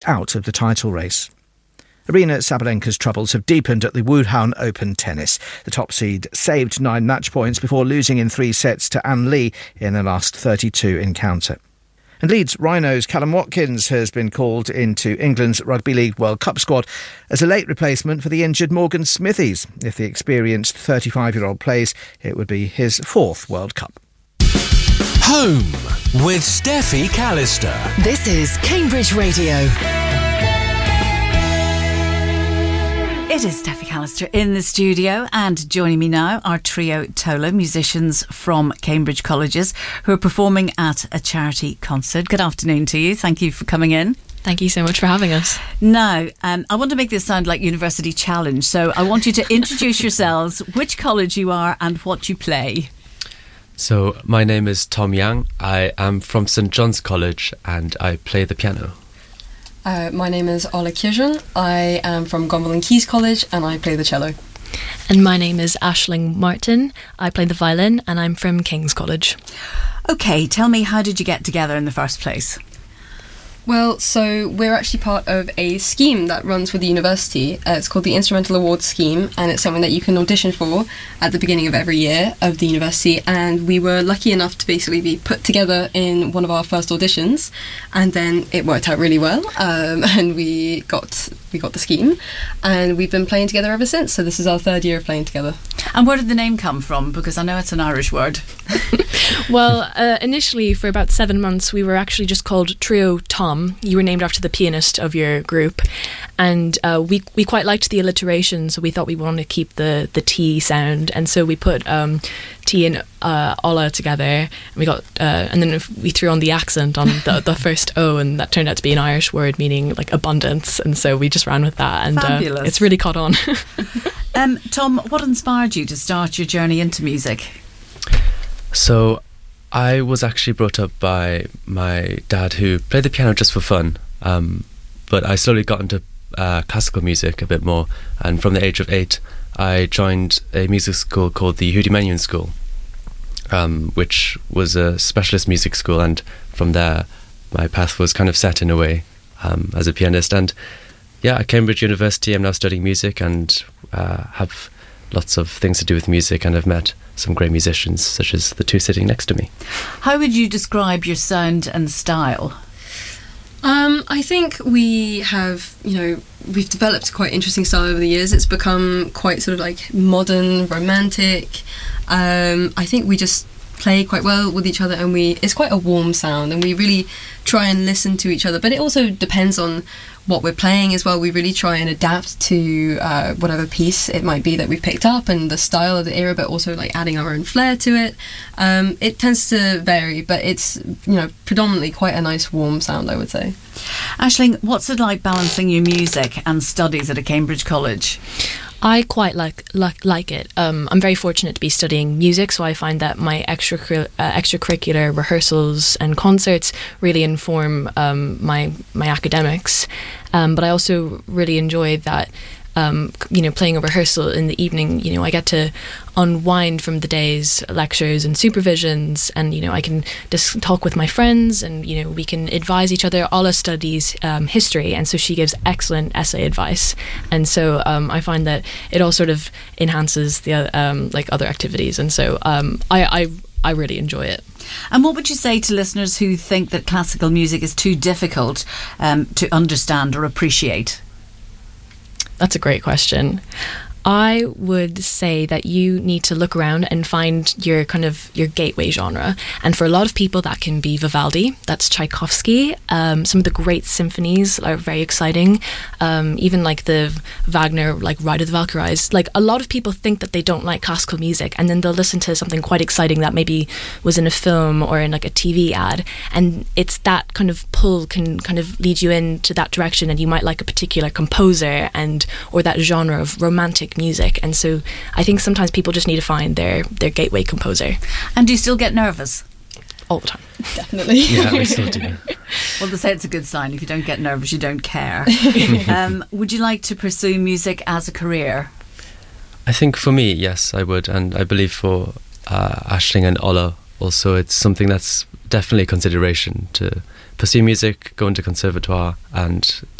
out of the title race. Aryna Sabalenka's troubles have deepened at the Wuhan Open tennis. The top seed saved 9 match points before losing in 3 sets to Anne Lee in the last 32 encounter. And Leeds Rhinos' Callum Watkins has been called into England's Rugby League World Cup squad as a late replacement for the injured Morgan Smithies. If the experienced 35-year-old plays, it would be his 4th World Cup. Home with Steffi Callister. This is Cambridge Radio. It is Steffi Callister in the studio, and joining me now are Trio Tolo, musicians from Cambridge Colleges who are performing at a charity concert. Good afternoon to you. Thank you for coming in. Thank you so much for having us. Now, I want to make this sound like University Challenge, so I want you to introduce yourselves, which college you are and what you play. So, my name is Tom Young. I am from St John's College and I play the piano. My name is Ola Kirjan. I am from Gonville and Keys College and I play the cello. And my name is Aisling Martin. I play the violin and I'm from King's College. OK, tell me, how did you get together in the first place? Well, so we're actually part of a scheme that runs with the university. It's called the Instrumental Awards Scheme, and it's something that you can audition for at the beginning of every year of the university. And we were lucky enough to basically be put together in one of our first auditions, and then it worked out really well, and we got the scheme, and we've been playing together ever since. So this is our 3rd year of playing together. And where did the name come from? Because I know it's an Irish word. Well, initially for about 7 months we were actually just called Trio Tom. You were named after the pianist of your group, and we quite liked the alliteration, so we thought we wanted to keep the T sound, and so we put T and Ola together, and we got and then we threw on the accent on the first O, and that turned out to be an Irish word meaning like abundance, and so we just ran with that, and it's really caught on. Tom, what inspired you to start your journey into music? So, I was actually brought up by my dad, who played the piano just for fun, but I slowly got into classical music a bit more, and from the age of 8 I joined a music school called the Hudi Menyon School, which was a specialist music school, and from there my path was kind of set in a way as a pianist. And yeah, at Cambridge University I'm now studying music and have lots of things to do with music, and I've met some great musicians, such as the 2 sitting next to me. How would you describe your sound and style? I think we've developed quite interesting style over the years. It's become quite sort of like modern, romantic. I think we just play quite well with each other, and it's quite a warm sound, and we really try and listen to each other, but it also depends on what we're playing as well. We really try and adapt to whatever piece it might be that we've picked up and the style of the era, but also like adding our own flair to it. It tends to vary, but it's predominantly quite a nice warm sound, I would say. Aisling, what's it like balancing your music and studies at a Cambridge college? I quite like it. I'm very fortunate to be studying music, so I find that my extracurricular rehearsals and concerts really inform my academics. But I also really enjoy that playing a rehearsal in the evening. I get to unwind from the day's lectures and supervisions, and I can just talk with my friends, and we can advise each other. Ola studies history, and so she gives excellent essay advice, and so I find that it all sort of enhances the other activities, and so I really enjoy it. And what would you say to listeners who think that classical music is too difficult to understand or appreciate? That's a great question. I would say that you need to look around and find your gateway genre. And for a lot of people, that can be Vivaldi, that's Tchaikovsky. Some of the great symphonies are very exciting. Even like the Wagner, like Ride of the Valkyries. Like a lot of people think that they don't like classical music, and then they'll listen to something quite exciting that maybe was in a film or in like a TV ad. And it's that kind of pull can kind of lead you into that direction, and you might like a particular composer or that genre of romantic music. And so I think sometimes people just need to find their gateway composer. And do you still get nervous? All the time. Definitely. Yeah, we still do. Well, they say it's a good sign. If you don't get nervous, you don't care. Would you like to pursue music as a career? I think for me, yes, I would, and I believe for Aisling and Ola also, it's something that's definitely a consideration to pursue music, go into conservatoire, and